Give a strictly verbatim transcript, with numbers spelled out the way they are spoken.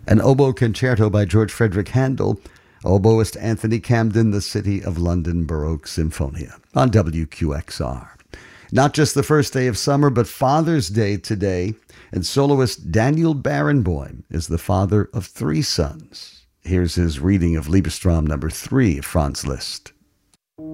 An oboe concerto by George Frederick Handel, oboist Anthony Camden, the City of London Baroque Sinfonia on W Q X R. Not just the first day of summer, but Father's Day today, and soloist Daniel Barenboim is the father of three sons. Here's his reading of Liebestraum number three of Franz Liszt.